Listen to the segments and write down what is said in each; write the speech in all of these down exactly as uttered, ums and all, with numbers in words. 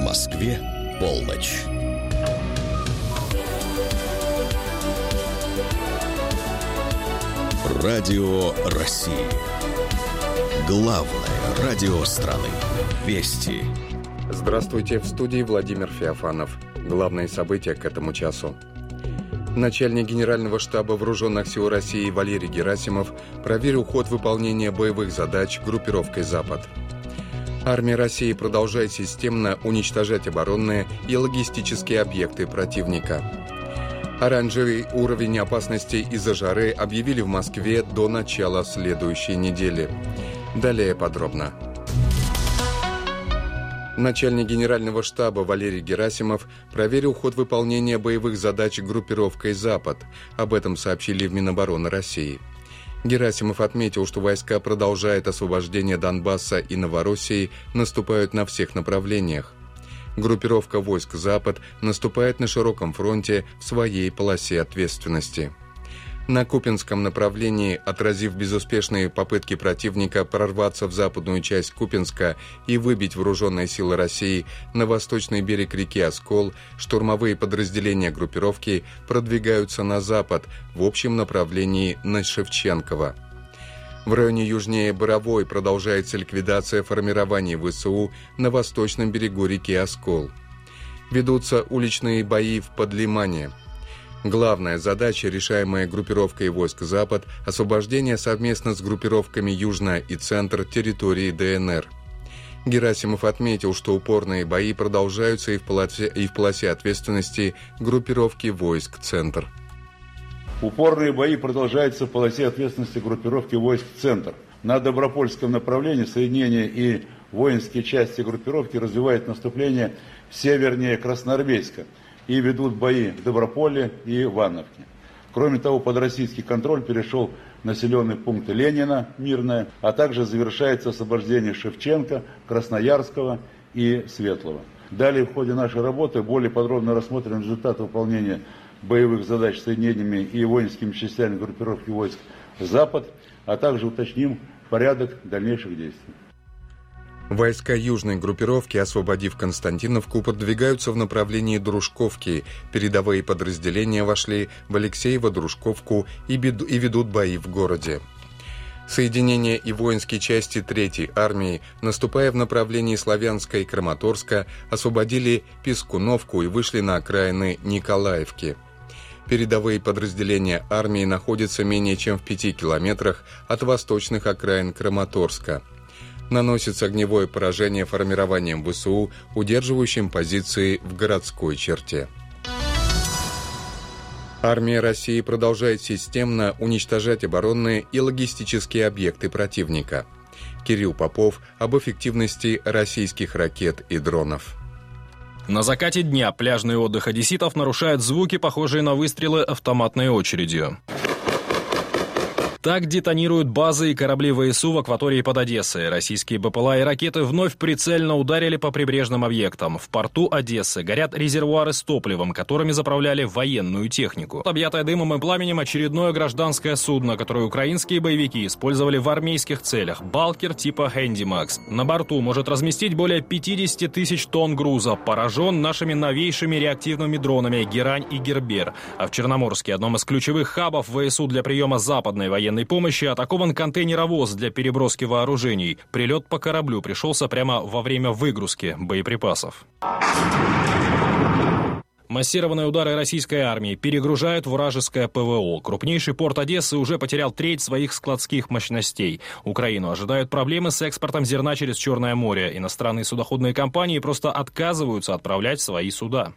Москве полночь. Радио России. Главное радио страны. Вести. Здравствуйте, в студии Владимир Феофанов. Главные события к этому часу. Начальник Генерального штаба Вооруженных сил России Валерий Герасимов проверил ход выполнения боевых задач группировкой «Запад». Армия России продолжает системно уничтожать оборонные и логистические объекты противника. Оранжевый уровень опасности из-за жары объявили в Москве до начала следующей недели. Далее подробно. Начальник Генерального штаба Валерий Герасимов проверил ход выполнения боевых задач группировкой «Запад». Об этом сообщили в Минобороны России. Герасимов отметил, что войска продолжают освобождение Донбасса и Новороссии, наступают на всех направлениях. Группировка войск «Запад» наступает на широком фронте в своей полосе ответственности. На Купянском направлении, отразив безуспешные попытки противника прорваться в западную часть Купянска и выбить вооруженные силы России на восточный берег реки Оскол, штурмовые подразделения группировки продвигаются на запад в общем направлении на Шевченково. В районе южнее Боровой продолжается ликвидация формирований ВСУ на восточном берегу реки Оскол. Ведутся уличные бои в Подлимане. Главная задача, решаемая группировкой войск «Запад», освобождение совместно с группировками «Южная» и «Центр» территории ДНР. Герасимов отметил, что упорные бои продолжаются и в полосе, и в полосе ответственности группировки войск «Центр». Упорные бои продолжаются в полосе ответственности группировки войск «Центр». На Добропольском направлении соединения и воинские части группировки развивают наступление севернее Красноармейска и ведут бои в Доброполе и Ивановке. Кроме того, под российский контроль перешел населенный пункт Ленина, Мирное, а также завершается освобождение Шевченко, Красноярского и Светлого. Далее в ходе нашей работы более подробно рассмотрим результаты выполнения боевых задач соединениями и воинскими частями группировки войск «Запад», а также уточним порядок дальнейших действий. Войска южной группировки, освободив Константиновку, продвигаются в направлении Дружковки. Передовые подразделения вошли в Алексеево-Дружковку и, беду, и ведут бои в городе. Соединения и воинские части третьей армии, наступая в направлении Славянска и Краматорска, освободили Пискуновку и вышли на окраины Николаевки. Передовые подразделения армии находятся менее чем в пяти километрах от восточных окраин Краматорска. Наносится огневое поражение формированием ВСУ, удерживающим позиции в городской черте. Армия России продолжает системно уничтожать оборонные и логистические объекты противника. Кирилл Попов об эффективности российских ракет и дронов. На закате дня пляжный отдых одесситов нарушает звуки, похожие на выстрелы автоматной очередью. Так детонируют базы и корабли ВСУ в акватории под Одессой. Российские БПЛА и ракеты вновь прицельно ударили по прибрежным объектам. В порту Одессы горят резервуары с топливом, которыми заправляли военную технику. Объятое дымом и пламенем очередное гражданское судно, которое украинские боевики использовали в армейских целях. Балкер типа «Хэнди Макс». На борту может разместить более пятьдесят тысяч тонн груза. Поражен нашими новейшими реактивными дронами «Герань» и «Гербер». А в Черноморске, одном из ключевых хабов ВСУ для приема западной военной помощи, атакован контейнеровоз для переброски вооружений. Прилет по кораблю пришелся прямо во время выгрузки боеприпасов. Массированные удары российской армии перегружают вражеское ПВО. Крупнейший порт Одессы уже потерял треть своих складских мощностей. Украину ожидают проблемы с экспортом зерна через Черное море. Иностранные судоходные компании просто отказываются отправлять свои суда.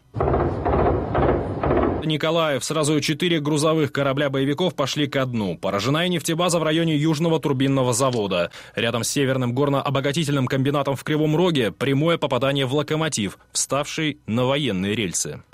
Николаев. Сразу четыре грузовых корабля боевиков пошли ко дну. Поражена и нефтебаза в районе Южного турбинного завода. Рядом с Северным горно-обогатительным комбинатом в Кривом Роге прямое попадание в локомотив, вставший на военные рельсы.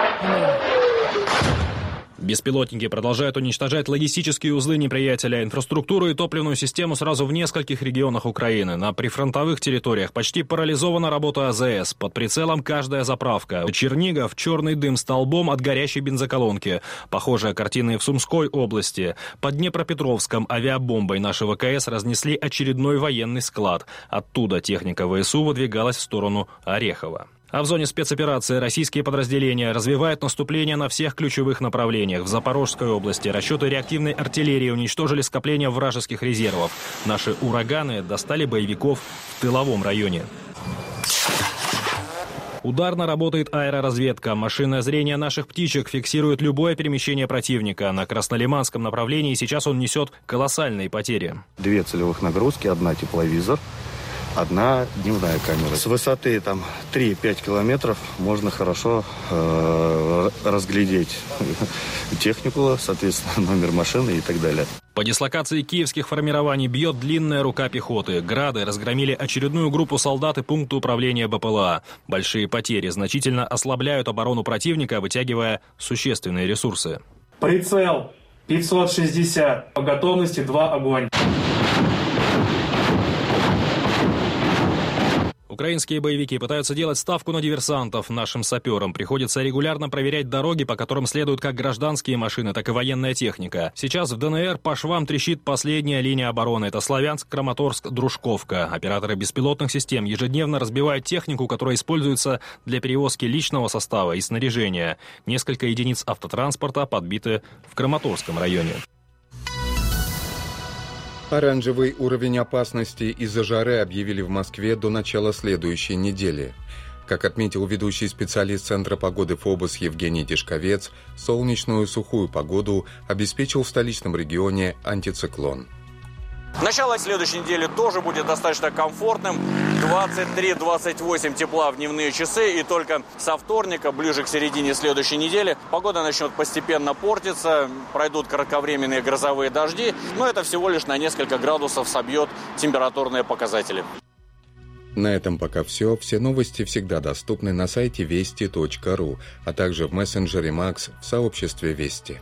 Беспилотники продолжают уничтожать логистические узлы неприятеля, инфраструктуру и топливную систему сразу в нескольких регионах Украины. На прифронтовых территориях почти парализована работа АЗС. Под прицелом каждая заправка. Чернигов – черный дым столбом от горящей бензоколонки. Похожая картина и в Сумской области. Под Днепропетровском авиабомбой наши ВКС разнесли очередной военный склад. Оттуда техника ВСУ выдвигалась в сторону Орехова. А в зоне спецоперации российские подразделения развивают наступление на всех ключевых направлениях. В Запорожской области расчеты реактивной артиллерии уничтожили скопление вражеских резервов. Наши ураганы достали боевиков в тыловом районе. Ударно работает аэроразведка. Машинное зрение наших птичек фиксирует любое перемещение противника. На Краснолиманском направлении сейчас он несет колоссальные потери. Две целевых нагрузки, одна тепловизор, одна дневная камера. С высоты там три-пять километров можно хорошо э, разглядеть технику, соответственно, номер машины и так далее. По дислокации киевских формирований бьет длинная рука пехоты. Грады разгромили очередную группу солдат и пункты управления БПЛА. Большие потери значительно ослабляют оборону противника, вытягивая существенные ресурсы. Прицел пятьсот шестьдесят. По готовности два огонь. Украинские боевики пытаются делать ставку на диверсантов. Нашим саперам приходится регулярно проверять дороги, по которым следуют как гражданские машины, так и военная техника. Сейчас в ДНР по швам трещит последняя линия обороны. Это Славянск, Краматорск, Дружковка. Операторы беспилотных систем ежедневно разбивают технику, которая используется для перевозки личного состава и снаряжения. Несколько единиц автотранспорта подбиты в Краматорском районе. Оранжевый уровень опасности из-за жары объявили в Москве до начала следующей недели. Как отметил ведущий специалист Центра погоды ФОБОС Евгений Тишковец, солнечную сухую погоду обеспечил в столичном регионе антициклон. Начало следующей недели тоже будет достаточно комфортным. двадцать три - двадцать восемь тепла в дневные часы. И только со вторника, ближе к середине следующей недели, погода начнет постепенно портиться. Пройдут кратковременные грозовые дожди. Но это всего лишь на несколько градусов собьет температурные показатели. На этом пока все. Все новости всегда доступны на сайте вести точка ру, а также в мессенджере Макс в сообществе Вести.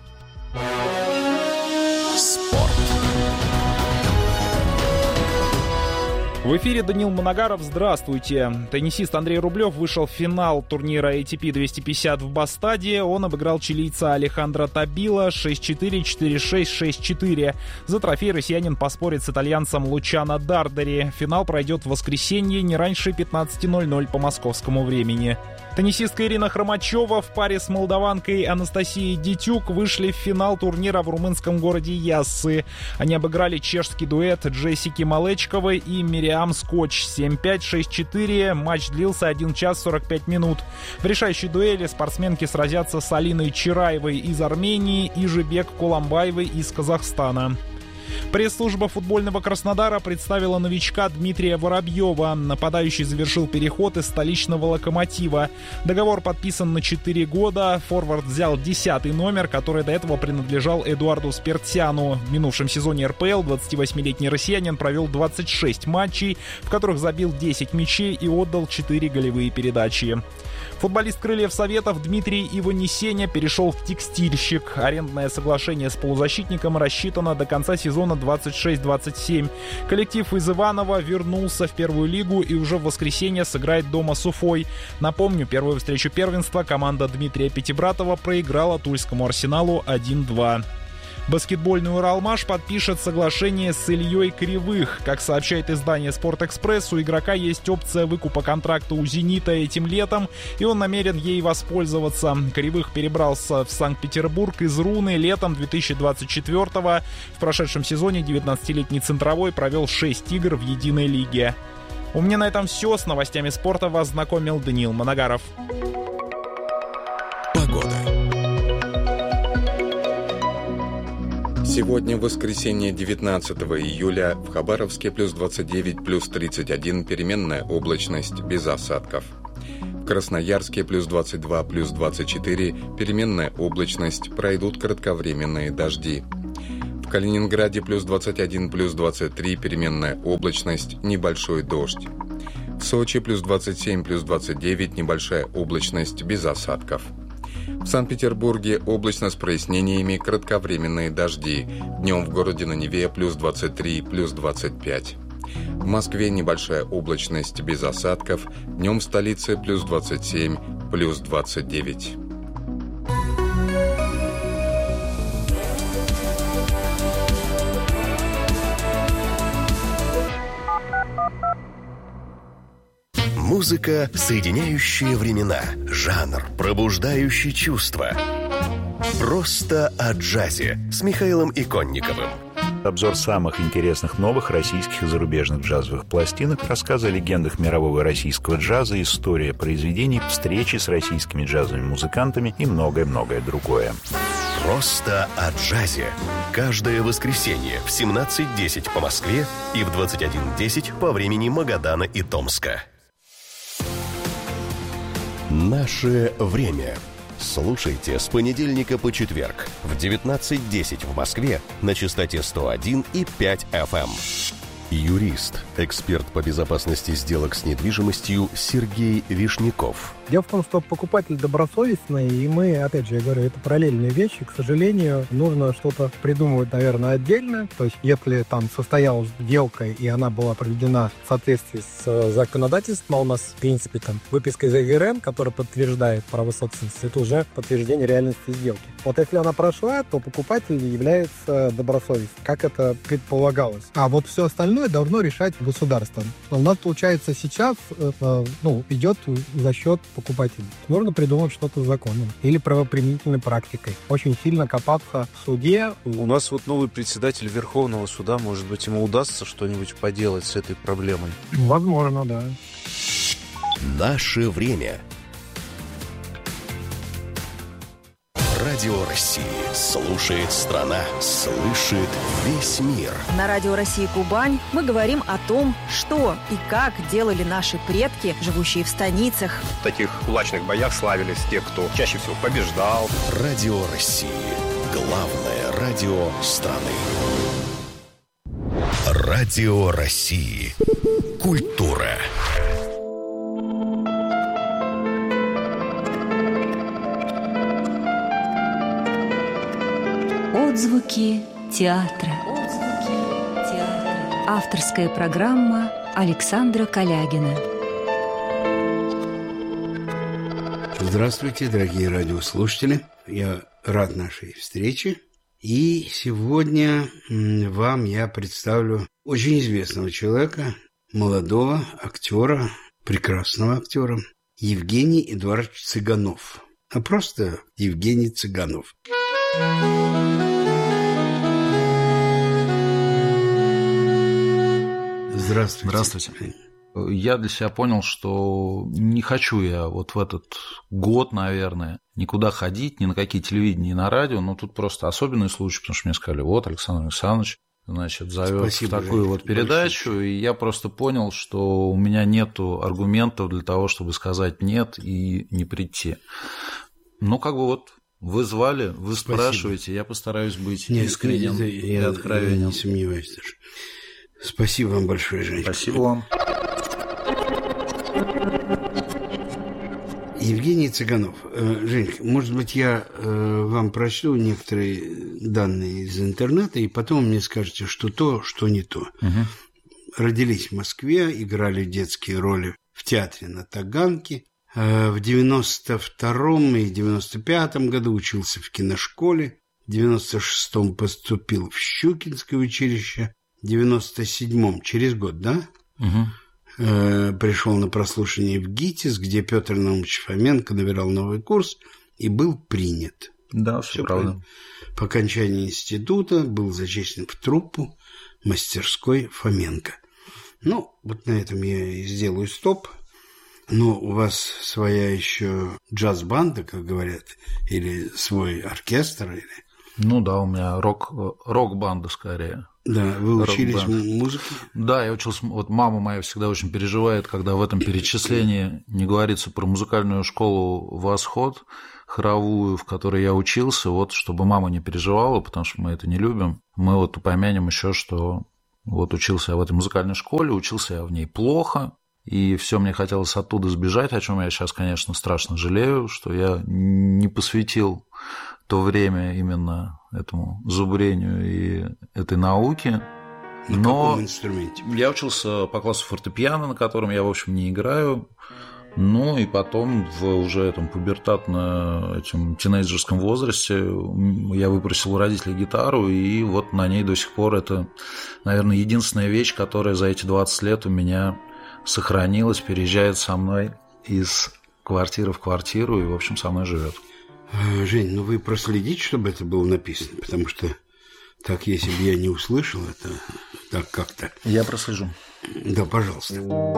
Спорт. В эфире Даниил Моногаров. Здравствуйте. Теннисист Андрей Рублев вышел в финал турнира эй ти пи двести пятьдесят в Бастаде. Он обыграл чилийца Алехандро Табила шесть четыре, четыре шесть, шесть четыре. За трофей россиянин поспорит с итальянцем Лучано Дардери. Финал пройдет в воскресенье не раньше пятнадцати ноль-ноль по московскому времени. Теннисистка Ирина Хромачева в паре с молдаванкой Анастасией Дитюк вышли в финал турнира в румынском городе Яссы. Они обыграли чешский дуэт Джессики Малечковой и Мириам Скотч семь пять, шесть четыре. Матч длился один час сорок пять минут. В решающей дуэли спортсменки сразятся с Алиной Чираевой из Армении и Жибек Куламбаевой из Казахстана. Пресс-служба футбольного Краснодара представила новичка Дмитрия Воробьева. Нападающий завершил переход из столичного «Локомотива». Договор подписан на четыре года. Форвард взял десятый номер, который до этого принадлежал Эдуарду Спиртсяну. В минувшем сезоне эр пэ эл двадцативосьмилетний россиянин провел двадцать шесть матчей, в которых забил десять мячей и отдал четыре голевые передачи. Футболист «Крыльев Советов» Дмитрий Иванесеня перешел в «Текстильщик». Арендное соглашение с полузащитником рассчитано до конца сезона двадцать шесть двадцать семь. Коллектив из Иваново вернулся в первую лигу и уже в воскресенье сыграет дома с Уфой. Напомню, первую встречу первенства команда Дмитрия Пятибратова проиграла Тульскому «Арсеналу» один-два. Баскетбольный «Уралмаш» подпишет соглашение с Ильей Кривых. Как сообщает издание «Спортэкспресс», у игрока есть опция выкупа контракта у «Зенита» этим летом, и он намерен ей воспользоваться. Кривых перебрался в Санкт-Петербург из Руны летом две тысячи двадцать четвёртого. В прошедшем сезоне девятнадцатилетний центровой провел шесть игр в единой лиге. У меня на этом все. С новостями спорта вас знакомил Даниил Моногаров. Погода. Сегодня, в воскресенье девятнадцатого июля, в Хабаровске плюс двадцать девять, плюс тридцать один, переменная облачность, без осадков. В Красноярске плюс двадцать два, плюс двадцать четыре, переменная облачность, пройдут кратковременные дожди. В Калининграде плюс двадцать один, плюс двадцать три, переменная облачность, небольшой дождь. В Сочи плюс двадцать семь, плюс двадцать девять, небольшая облачность, без осадков. В Санкт-Петербурге облачно с прояснениями, кратковременные дожди. Днем в городе на Неве плюс двадцать три, плюс двадцать пять. В Москве небольшая облачность без осадков. Днем в столице плюс двадцать семь, плюс двадцать девять. Музыка, соединяющая времена. Жанр, пробуждающий чувства. Просто о джазе с Михаилом Иконниковым. Обзор самых интересных новых российских и зарубежных джазовых пластинок, рассказы о легендах мирового и российского джаза, история произведений, встречи с российскими джазовыми музыкантами и многое-многое другое. Просто о джазе. Каждое воскресенье в семнадцать десять по Москве и в двадцать один десять по времени Магадана и Томска. Наше время. Слушайте с понедельника по четверг в девятнадцать десять в Москве на частоте сто один и пять эф эм. Юрист, эксперт по безопасности сделок с недвижимостью Сергей Вишняков. Дело в том, что покупатель добросовестный, и мы, опять же, я говорю, это параллельные вещи. К сожалению, нужно что-то придумывать, наверное, отдельно. То есть, если там состоялась сделка, и она была проведена в соответствии с законодательством, а у нас, в принципе, там, выписка из ЭГРН, которая подтверждает право собственности, это уже подтверждение реальности сделки. Вот если она прошла, то покупатель является добросовестным, как это предполагалось. А вот все остальное должно решать государство. У нас, получается, сейчас это, ну, идет за счет покупателей. Нужно придумать что-то законным или правоприменительной практикой. Очень сильно копаться в суде. У нас вот новый председатель Верховного суда, может быть, ему удастся что-нибудь поделать с этой проблемой. Возможно, да. Наше время. Радио России. Слушает страна. Слышит весь мир. На Радио России Кубань мы говорим о том, что и как делали наши предки, живущие в станицах. В таких кулачных боях славились те, кто чаще всего побеждал. Радио России. Главное радио страны. Радио России. Культура. Отзвуки театра. Отзвуки театра. Авторская программа Александра Калягина. Здравствуйте, дорогие радиослушатели. Я рад нашей встрече. И сегодня вам я представлю очень известного человека, молодого актера, прекрасного актера, Евгений Эдуардович Цыганов. А просто Евгений Цыганов. Здравствуйте. Здравствуйте. Я для себя понял, что не хочу я вот в этот год, наверное, никуда ходить, ни на какие телевидения, ни на радио, но тут просто особенный случай, потому что мне сказали, вот, Александр Александрович, значит, зовет в такую вот передачу, большое. И я просто понял, что у меня нету аргументов для того, чтобы сказать нет и не прийти. Ну, как бы вот вы звали, вы Спасибо. Спрашиваете, я постараюсь быть нет, искренним это, и я, откровенным. Я не сомневаюсь даже. Спасибо вам большое, Женечка. Спасибо вам. Евгений Цыганов. Женька, может быть, я вам прочту некоторые данные из интернета, и потом мне скажете, что то, что не то. Угу. Родились в Москве, играли детские роли в театре на Таганке. В девяносто втором и девяносто пятом году учился в киношколе. В девяносто шестом поступил в Щукинское училище. В девяносто седьмом, через год, да? Угу. Э, пришел на прослушивание в ГИТИС, где Петр Наумович Фоменко набирал новый курс и был принят. Да, все правда. правильно. По окончании института был зачислен в труппу мастерской Фоменко. Ну, вот на этом я и сделаю стоп. Но у вас своя еще джаз-банда, как говорят, или свой оркестр, или... Ну да, у меня рок, рок-банда скорее. Да, вы учились музыке? Да, я учился. Вот мама моя всегда очень переживает, когда в этом перечислении не говорится про музыкальную школу «Восход», хоровую, в которой я учился, вот чтобы мама не переживала, потому что мы это не любим. Мы вот упомянем еще, что вот учился я в этой музыкальной школе, учился я в ней плохо, и все мне хотелось оттуда сбежать, о чем я сейчас, конечно, страшно жалею, что я не посвятил то время именно этому зубрению и этой науке. На Но каком инструменте? Я учился по классу фортепиано, на котором я, в общем, не играю. Ну и потом в уже этом пубертатно этим тинейджерском возрасте я выпросил у родителей гитару, и вот на ней до сих пор это, наверное, единственная вещь, которая за эти двадцать лет у меня сохранилась, переезжает со мной из квартиры в квартиру и, в общем, со мной живет. Жень, ну вы проследите, чтобы это было написано, потому что так, если бы я не услышал это, так как-то... Я прослежу. Да, пожалуйста.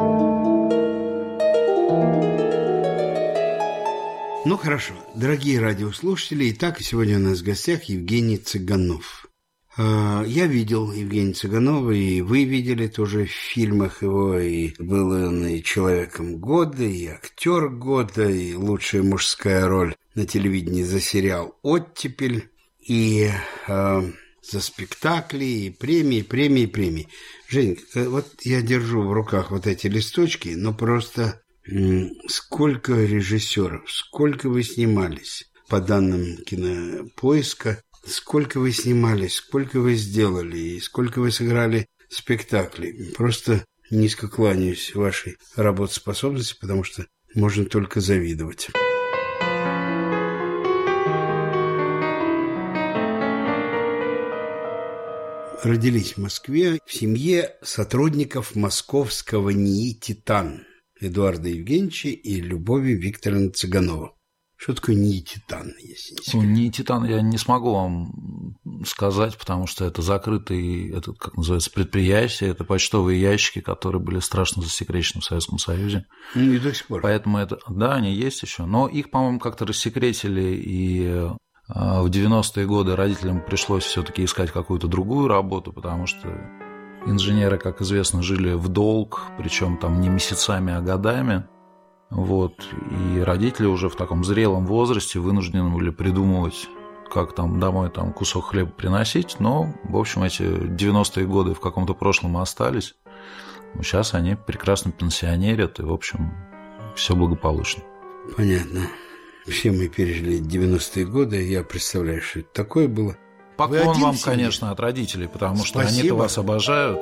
Ну, хорошо. Дорогие радиослушатели, итак, сегодня у нас в гостях Евгений Цыганов. Я видел Евгения Цыганова, и вы видели тоже в фильмах его, и был он и человеком года, и актер года, и лучшая мужская роль на телевидении за сериал «Оттепель», и э, за спектакли, и премии, премии, премии. Жень, вот я держу в руках вот эти листочки, но просто м- сколько режиссеров, сколько вы снимались, по данным Кинопоиска, сколько вы снимались, сколько вы сделали и сколько вы сыграли спектаклей. Просто низко кланяюсь вашей работоспособности, потому что можно только завидовать. Родились в Москве в семье сотрудников московского НИИ «Титан» Эдуарда Евгеньевича и Любови Викторовны Цыганова. Что такое НИИ «Титан», если не секрет? НИИ «Титан» я не смогу вам сказать, потому что это закрытый, это, как называется, предприятие, это почтовые ящики, которые были страшно засекречены в Советском Союзе. Ну и до сих пор. Поэтому это, да, они есть еще, но их, по-моему, как-то рассекретили, и в девяностые годы родителям пришлось все-таки искать какую-то другую работу, потому что инженеры, как известно, жили в долг, причем там не месяцами, а годами. Вот, и родители уже в таком зрелом возрасте вынуждены были придумывать, как там домой там кусок хлеба приносить, но, в общем, эти девяностые годы в каком-то прошлом остались. Сейчас они прекрасно пенсионерят, и, в общем, все благополучно. Понятно. Все мы пережили девяностые годы, я представляю, что это такое было. Поклон вам, конечно, от родителей, потому что они-то вас обожают.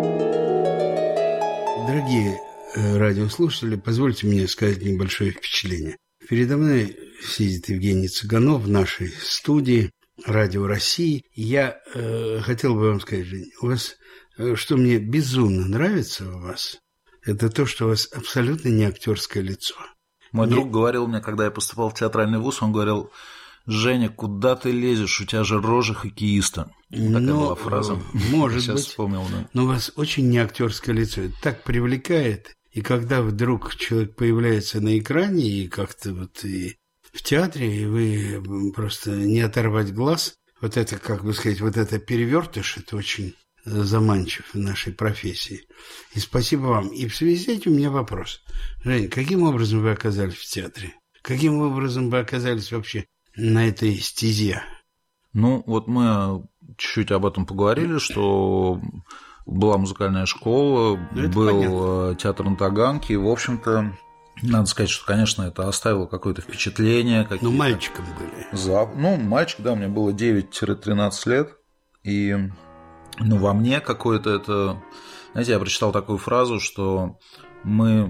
Дорогие радиослушатели, позвольте мне сказать небольшое впечатление. Передо мной сидит Евгений Цыганов в нашей студии Радио России. Я э, хотел бы вам сказать, Жень, у вас, э, что мне безумно нравится у вас, это то, что у вас абсолютно не актерское лицо. Мой мне... друг говорил мне, когда я поступал в театральный вуз, он говорил: Женя, куда ты лезешь? У тебя же рожа хоккеиста. Такая но, была фраза. Может Сейчас быть. Вспомнил, да. Но у вас очень не актерское лицо. Это так привлекает. И когда вдруг человек появляется на экране, и как-то вот и в театре, и вы просто не оторвать глаз, вот это, как бы сказать, вот это перевертыш, это очень заманчив в нашей профессии. И спасибо вам. И в связи с этим у меня вопрос. Жень, каким образом вы оказались в театре? Каким образом вы оказались вообще на этой стезе? Ну, вот мы чуть-чуть об этом поговорили, что была музыкальная школа, ну, был понятно. Театр на Таганке, и, в общем-то, надо сказать, что, конечно, это оставило какое-то впечатление. Ну, мальчиком были. За... Ну, мальчик, да, мне было девять-тринадцать лет, и ну, во мне какое-то это... Знаете, я прочитал такую фразу, что мы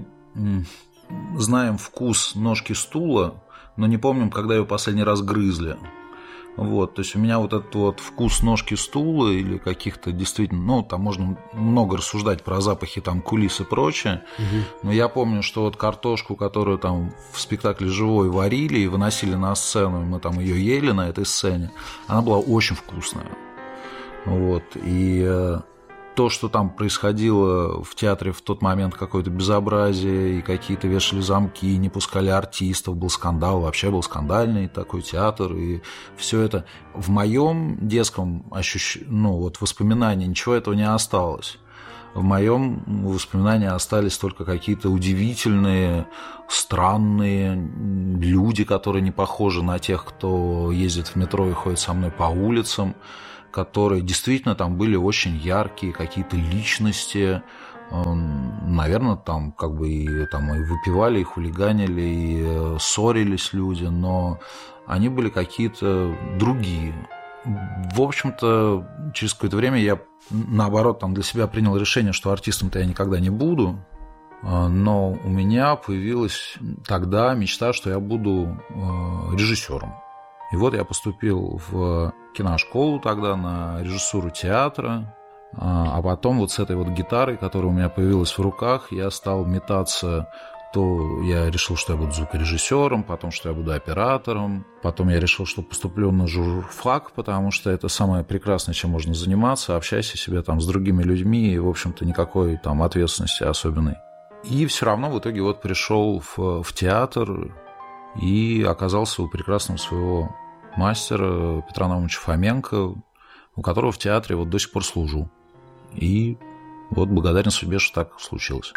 знаем вкус ножки стула, но не помним, когда ее последний раз грызли. Вот, то есть у меня вот этот вот вкус ножки стула или каких-то действительно, ну, там можно много рассуждать про запахи, там, кулис и прочее, угу. Но я помню, что вот картошку, которую там в спектакле «Живой» варили и выносили на сцену, и мы там ее ели на этой сцене, она была очень вкусная. Вот, и то, что там происходило в театре в тот момент, какое-то безобразие, и какие-то вешали замки, не пускали артистов, был скандал, вообще был скандальный такой театр, и все это в моем детском ощущ... ну, вот воспоминании ничего этого не осталось. В моем воспоминании остались только какие-то удивительные, странные люди, которые не похожи на тех, кто ездит в метро и ходит со мной по улицам, которые действительно там были очень яркие, какие-то личности, наверное, там как бы и, там, и выпивали, и хулиганили, и ссорились люди, но они были какие-то другие. В общем-то, через какое-то время я, наоборот, там для себя принял решение, что артистом-то я никогда не буду, но у меня появилась тогда мечта, что я буду режиссером. И вот я поступил в киношколу тогда на режиссуру театра, А потом вот с этой вот гитарой, которая у меня появилась в руках, я стал метаться. То я решил, что я буду звукорежиссером, потом, что я буду оператором, потом я решил, что поступлю на журфак, потому что это самое прекрасное, чем можно заниматься, общайся себе там с другими людьми, и, в общем-то, никакой там ответственности особенной. И все равно в итоге вот пришел в, в театр и оказался у прекрасного своего мастера Петра Наумовича Фоменко, у которого в театре вот до сих пор служу. И вот благодарен судьбе, что так случилось.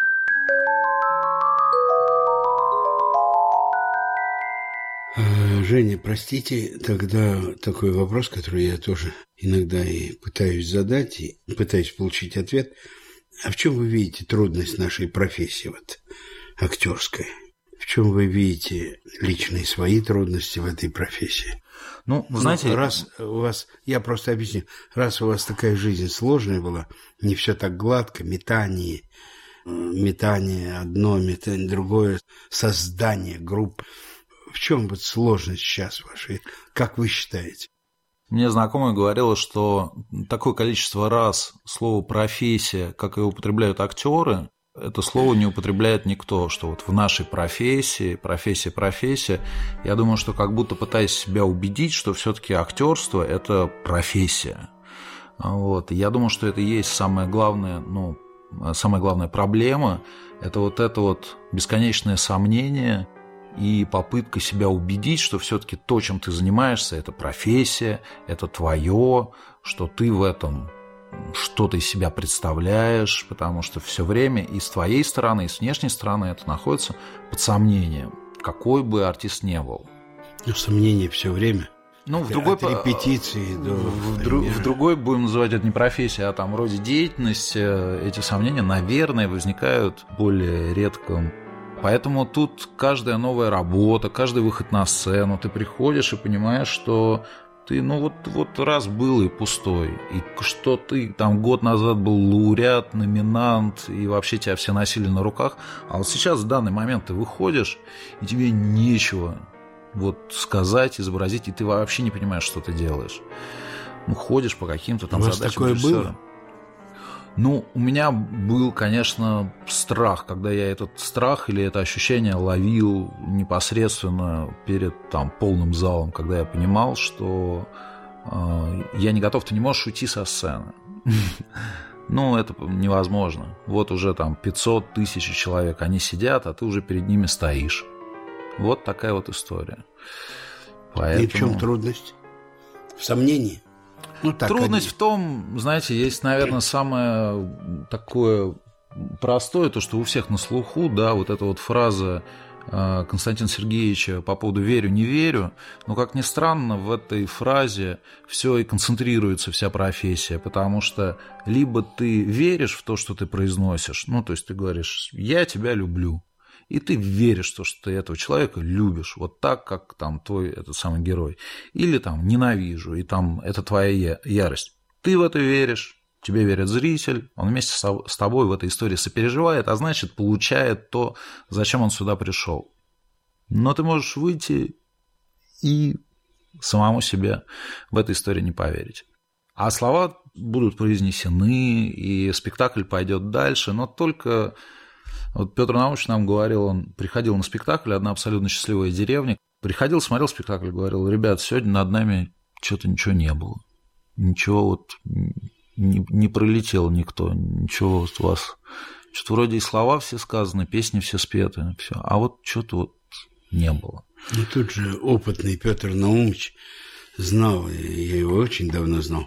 Женя, простите, тогда такой вопрос, который я тоже иногда и пытаюсь задать, и пытаюсь получить ответ. А в чем вы видите трудность нашей профессии, вот, актерской? В чем вы видите личные свои трудности в этой профессии? Ну, знаете... Ну, раз у вас, я просто объясню, раз у вас такая жизнь сложная была, не все так гладко, метание, метание одно, метание другое, создание групп. В чем вот сложность сейчас вашей, как вы считаете? Мне знакомая говорила, что такое количество раз слово «профессия», как и употребляют актеры, это слово не употребляет никто, что вот в нашей профессии, профессия, профессия, я думаю, что как будто пытаясь себя убедить, что все-таки актерство – это профессия. Вот. Я думаю, что это и есть самая главная, ну, самая главная проблема, это вот это вот бесконечное сомнение и попытка себя убедить, что все-таки то, чем ты занимаешься, это профессия, это твое, что ты в этом что-то из себя представляешь, потому что все время и с твоей стороны, и с внешней стороны это находится под сомнением, какой бы артист ни был. Ну, сомнение все время. Ну, в другой, от репетиции до... В, дру, в другой, будем называть это не профессия, а там роде деятельности, эти сомнения, наверное, возникают более редко. Поэтому тут каждая новая работа, каждый выход на сцену, ты приходишь и понимаешь, что ты, ну вот, вот раз был и пустой, и что ты там год назад был лауреат, номинант, и вообще тебя все носили на руках, а вот сейчас в данный момент ты выходишь, и тебе нечего вот сказать, изобразить, и ты вообще не понимаешь, что ты делаешь. Ну, ходишь по каким-то там задачам. У вас такое было? Ну, у меня был, конечно, страх, когда я этот страх или это ощущение ловил непосредственно перед там, полным залом, когда я понимал, что э, я не готов, ты не можешь уйти со сцены. Ну, это невозможно. Вот уже там пятьсот тысяч человек, они сидят, а ты уже перед ними стоишь. Вот такая вот история. Поэтому... И в чем трудность? В сомнении? Ну, так, трудность они... в том, знаете, есть, наверное, самое такое простое, то, что у всех на слуху, да, вот эта вот фраза Константина Сергеевича по поводу «верю, не верю», но, как ни странно, в этой фразе все и концентрируется, вся профессия, потому что либо ты веришь в то, что ты произносишь, ну, то есть ты говоришь «я тебя люблю», и ты веришь в то, что ты этого человека любишь, вот так, как там твой этот самый герой. Или там ненавижу, и там это твоя ярость. Ты в это веришь, тебе верит зритель, он вместе с тобой в этой истории сопереживает, а значит, получает то, зачем он сюда пришел. Но ты можешь выйти и самому себе в этой истории не поверить. А слова будут произнесены, и спектакль пойдет дальше, но только... Вот Петр Наумович нам говорил, он приходил на спектакль «Одна абсолютно счастливая деревня». Приходил, смотрел спектакль, говорил: ребят, сегодня над нами что-то ничего не было. Ничего вот не, не пролетел никто, ничего вот у вас. Что-то вроде и слова все сказаны, песни все спеты, все. А вот что-то вот не было. Ну, тут же опытный Петр Наумович знал, и я его очень давно знал,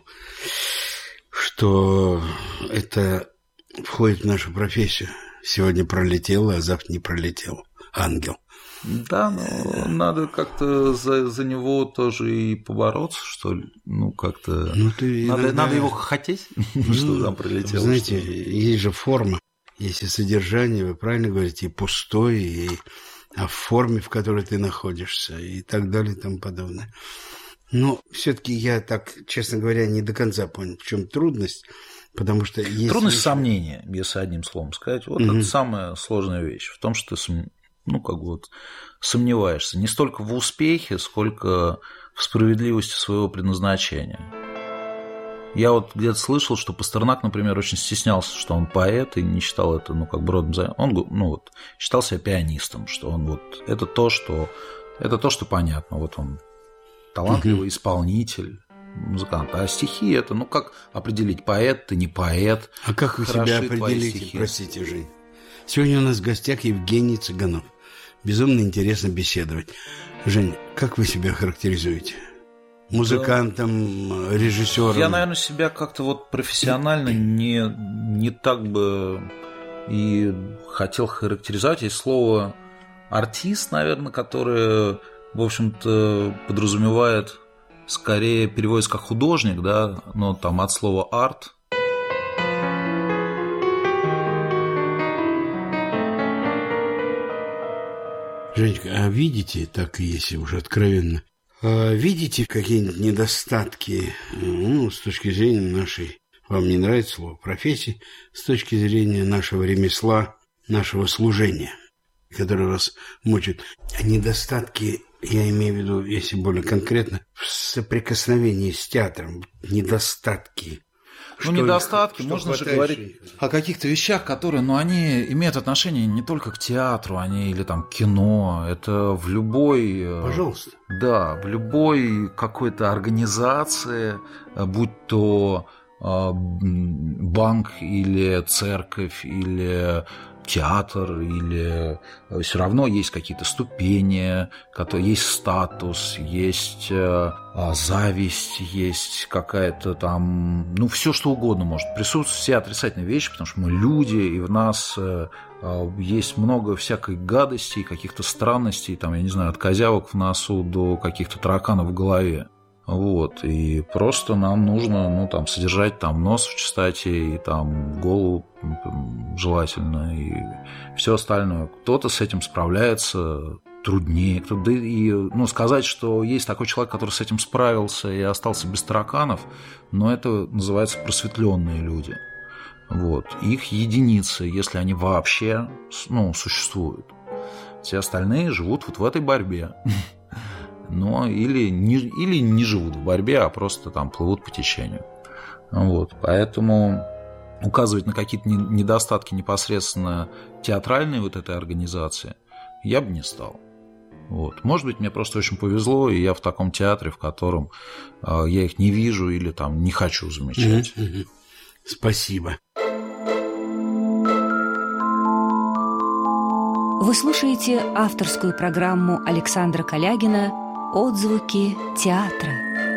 что это входит в нашу профессию. Сегодня пролетел, а завтра не пролетел. Ангел. Да, но надо как-то за, за него тоже и побороться, что ли. Ну, как-то... Ну, ты надо, иногда... надо его хотеть, ну, чтобы там пролетело. Знаете, есть же форма, есть и содержание, вы правильно говорите, и пустой, и а в форме, в которой ты находишься, и так далее, и тому подобное. Но все-таки я так, честно говоря, не до конца понял, в чем трудность. Потому что есть трудность вещи... сомнения, если одним словом сказать. Вот mm-hmm. это самая сложная вещь. В том, что ты сом... ну, как бы вот сомневаешься не столько в успехе, сколько в справедливости своего предназначения. Я вот где-то слышал, что Пастернак, например, очень стеснялся, что он поэт, и не считал это, ну, как бы родом занятием. Он, ну, вот, считал себя пианистом, что он вот, это то, что, это то, что понятно. Вот он талантливый исполнитель, музыкант. А стихи это, ну, как определить, поэт ты, не поэт. А как вы себя определите, простите, Жень? Сегодня у нас в гостях Евгений Цыганов. Безумно интересно беседовать. Жень, как вы себя характеризуете? Музыкантом, да. режиссером? Я, наверное, себя как-то вот профессионально не, не так бы и хотел характеризовать. Есть слово артист, наверное, которое, в общем-то, подразумевает, скорее переводится как художник, да, но там от слова арт. Женька, а видите, так и если уже откровенно, видите какие-нибудь недостатки, ну, с точки зрения нашей, вам не нравится слово, профессии, с точки зрения нашего ремесла, нашего служения, которое вас мучает? А недостатки, я имею в виду, если более конкретно, в соприкосновении с театром, недостатки. Ну, что, недостатки, что можно же говорить о каких-то вещах, которые, ну, они имеют отношение не только к театру, они или там к кино, это в любой... Пожалуйста. Да, в любой какой-то организации, будь то банк или церковь, или театр, или все равно есть какие-то ступени, есть статус, есть зависть, есть какая-то там, ну, все что угодно может присутствовать, все отрицательные вещи, потому что мы люди, и в нас есть много всякой гадости, каких-то странностей, там, я не знаю, от козявок в носу до каких-то тараканов в голове. Вот, и просто нам нужно, ну, там, содержать там нос в чистоте и там голову желательно и все остальное. Кто-то с этим справляется труднее, кто-то, и, ну, сказать, что есть такой человек, который с этим справился и остался без тараканов, но это называется просветленные люди. Вот, их единицы, если они вообще, ну, существуют. Все остальные живут вот в этой борьбе. Но или не, или не живут в борьбе, а просто там плывут по течению. Вот. Поэтому указывать на какие-то недостатки непосредственно театральной вот этой организации я бы не стал. Вот. Может быть, мне просто очень повезло, и я в таком театре, в котором э, я их не вижу или там не хочу замечать. Mm-hmm. Спасибо. Вы слушаете авторскую программу Александра Калягина «Отзвуки театра».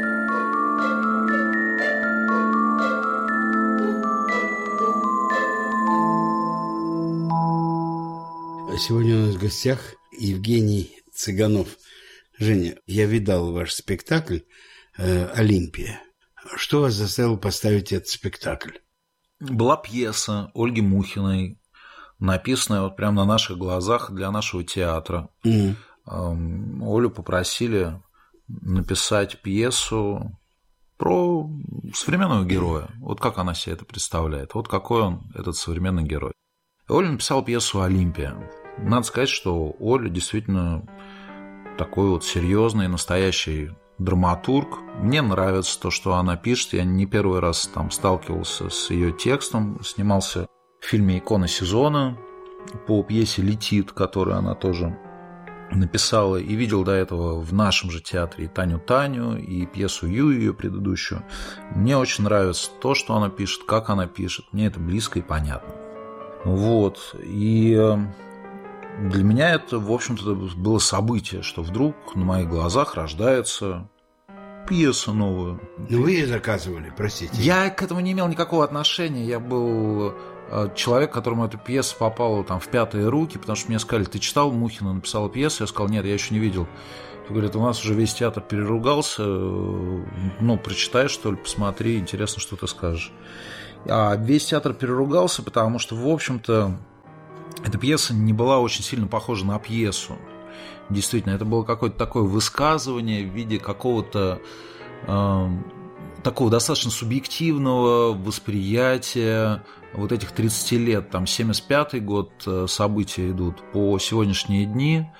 Сегодня у нас в гостях Евгений Цыганов. Женя, я видал ваш спектакль «Олимпия». Что вас заставило поставить этот спектакль? Была пьеса Ольги Мухиной, написанная вот прямо на наших глазах для нашего театра. Mm. Олю попросили написать пьесу про современного героя. Вот как она себе это представляет. Вот какой он, этот современный герой. И Оля написала пьесу «Олимпия». Надо сказать, что Оля действительно такой вот серьезный, настоящий драматург. Мне нравится то, что она пишет. Я не первый раз там сталкивался с ее текстом. Снимался в фильме «Икона сезона» по пьесе «Летит», которую она тоже написала, и видел до этого в нашем же театре и Таню Таню, и пьесу Ю, ее предыдущую. Мне очень нравится то, что она пишет, как она пишет. Мне это близко и понятно. Вот. И для меня это, в общем-то, было событие, что вдруг на моих глазах рождается пьеса новая. Ну, вы ее заказывали, простите. Я к этому не имел никакого отношения. Я был человек, которому эта пьеса попала там в пятые руки, потому что мне сказали: ты читал, Мухина написала пьесу? Я сказал: нет, я еще не видел. Говорят: у нас уже весь театр переругался, ну, прочитай, что ли, посмотри, интересно, что ты скажешь. А весь театр переругался, потому что, в общем-то, эта пьеса не была очень сильно похожа на пьесу. Действительно, это было какое-то такое высказывание в виде какого-то э, такого достаточно субъективного восприятия вот этих тридцати лет. Там семьдесят пятый год события идут по сегодняшние дни.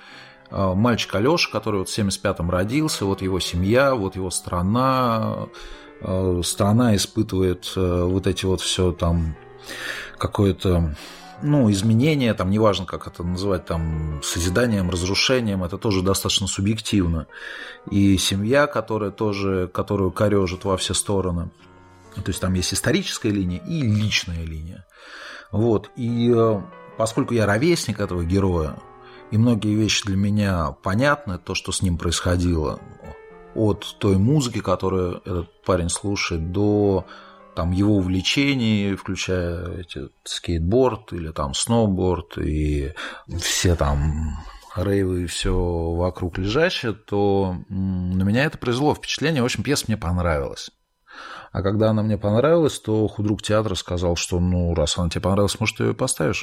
мальчик Алеша, который вот в семьдесят пятом родился, вот его семья, вот его страна, страна испытывает вот эти вот все там какое-то, ну, изменение, там, неважно, как это называть, там, созиданием, разрушением, это тоже достаточно субъективно. И семья, которая тоже, которую корежит во все стороны. То есть там есть историческая линия и личная линия. Вот. И поскольку я ровесник этого героя, и многие вещи для меня понятны, то, что с ним происходило, от той музыки, которую этот парень слушает, до там, его увлечений, включая эти, скейтборд или там сноуборд и все там рейвы и все вокруг лежащее, то на меня это произвело впечатление. В общем, пьеса мне понравилась. А когда она мне понравилась, то худрук театра сказал, что ну, раз она тебе понравилась, может, ты ее поставишь.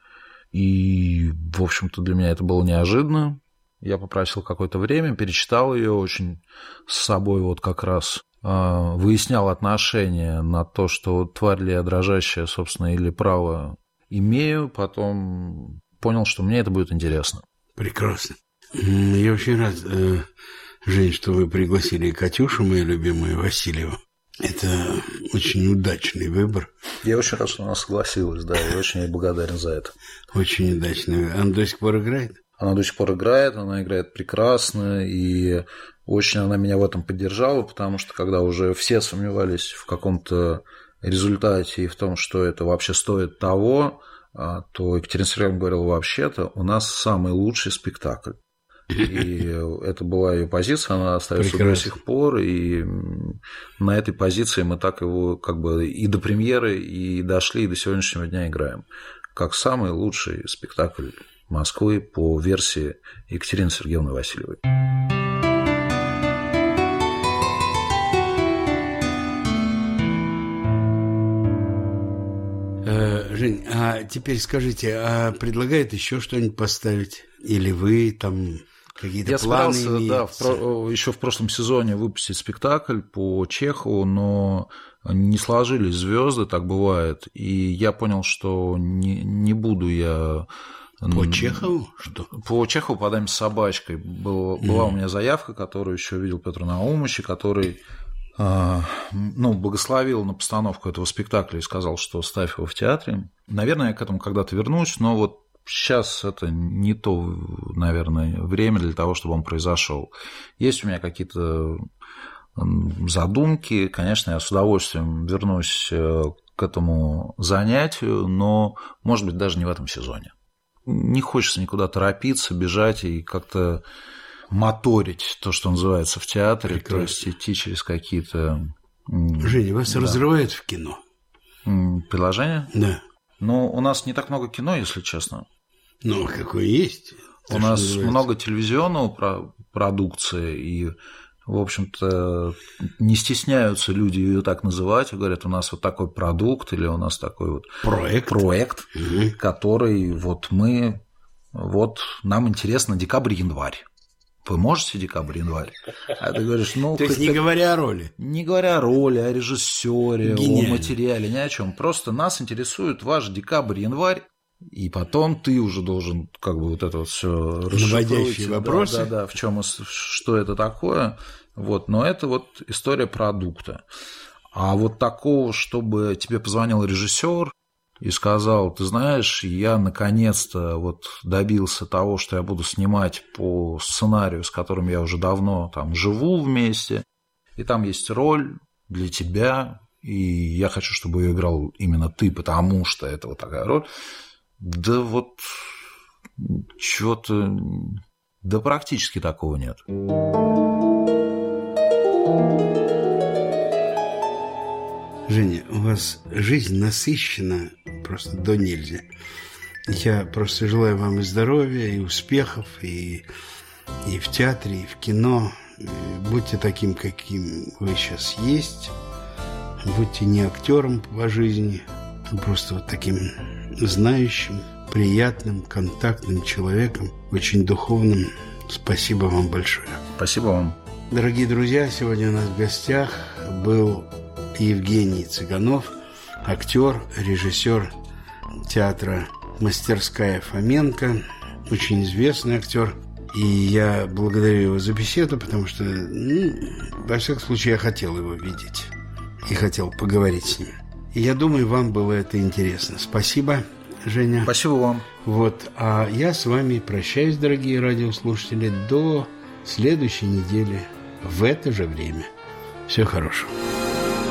И, в общем-то, для меня это было неожиданно. Я попросил какое-то время, перечитал ее очень с собой вот как раз выяснял отношения на то, что тварь ли я дрожащая, собственно, или право имею, потом понял, что мне это будет интересно. Прекрасно. Я очень рад, Жень, что вы пригласили Катюшу, мою любимую, Васильеву. Это очень удачный выбор. Я очень рад, что она согласилась, да, и очень ей благодарен за это. Очень удачный. Она до сих пор играет? Она до сих пор играет, она играет прекрасно, и очень она меня в этом поддержала, потому что когда уже все сомневались в каком-то результате и в том, что это вообще стоит того, то Екатерина Сергеевна говорила, вообще-то у нас самый лучший спектакль. И это была ее позиция, она остается до сих пор, и на этой позиции мы так его как бы и до премьеры, и дошли, и до сегодняшнего дня играем. Как самый лучший спектакль Москвы по версии Екатерины Сергеевны Васильевой. Жень, а теперь скажите, а предлагает еще что-нибудь поставить? Или вы там какие-то Я планы собирался, имеете? да, в про... еще в прошлом сезоне выпустить спектакль по Чехову, но не сложились звезды, так бывает. И я понял, что не, не буду я... По Чехову? Что? По Чехову «Подаем с собачкой». Был, mm. Была у меня заявка, которую еще видел Петр Наумович, который э, ну, благословил на постановку этого спектакля и сказал, что ставь его в театре. Наверное, я к этому когда-то вернусь, но вот сейчас это не то, наверное, время для того, чтобы он произошел. Есть у меня какие-то задумки, конечно, я с удовольствием вернусь к этому занятию, но, может быть, даже не в этом сезоне. Не хочется никуда торопиться, бежать и как-то моторить то, что называется в театре, Прекрасно. То есть идти через какие-то... Женя, вас да. разрывает в кино? Предложение? Да. Ну, у нас не так много кино, если честно. Ну, какое есть. У нас называется. Много телевизионного про- продукции, и, в общем-то, не стесняются люди ее так называть, и говорят, у нас вот такой продукт, или у нас такой вот проект, проект угу. который вот мы, вот нам интересно декабрь-январь. Вы можете декабрь-январь? А ты говоришь, ну... То есть не говоря о роли? Не говоря о роли, о режиссере, о материале, ни о чем. Просто нас интересует ваш декабрь-январь, и потом ты уже должен как бы вот это вот все наводящие вопросы. Да, да, да, в чем, что это такое. Вот, но это вот история продукта. А вот такого, чтобы тебе позвонил режиссер и сказал, ты знаешь, я наконец-то вот добился того, что я буду снимать по сценарию, с которым я уже давно там живу вместе, и там есть роль для тебя, и я хочу, чтобы ее играл именно ты, потому что это вот такая роль. Да вот чего-то... Да практически такого нет. Женя, у вас жизнь насыщена просто до нельзя. Я просто желаю вам и здоровья, и успехов, и, и в театре, и в кино. Будьте таким, каким вы сейчас есть. Будьте не актером по жизни, а просто вот таким знающим, приятным, контактным человеком, очень духовным. Спасибо вам большое. Спасибо вам. Дорогие друзья, сегодня у нас в гостях был Евгений Цыганов, актер, режиссер театра «Мастерская Фоменко», очень известный актер. И я благодарю его за беседу, потому что, ну, во всяком случае, я хотел его видеть и хотел поговорить с ним. И я думаю, вам было это интересно. Спасибо, Женя. Спасибо вам. Вот, а я с вами прощаюсь, дорогие радиослушатели, до следующей недели в это же время. Всего хорошего.